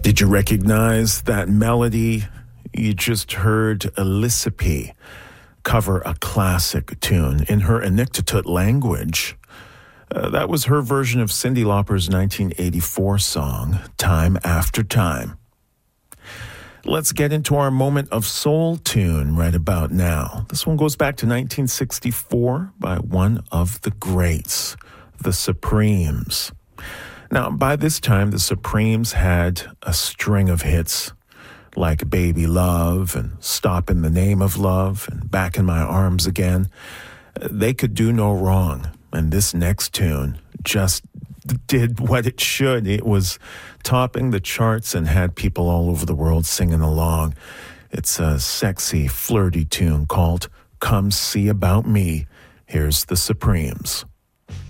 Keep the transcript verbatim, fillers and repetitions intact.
Did you recognize that melody? You just heard Alyssa P. cover a classic tune in her Inuktitut language. Uh, that was her version of Cyndi Lauper's nineteen eighty-four song, Time After Time. Let's get into our moment of soul tune right about now. This one goes back to nineteen sixty-four by one of the greats, the Supremes. Now, by this time, the Supremes had a string of hits like Baby Love and Stop in the Name of Love and Back in My Arms Again. They could do no wrong, and this next tune just did what it should. It was topping the charts and had people all over the world singing along. It's a sexy, flirty tune called Come See About Me. Here's the Supremes.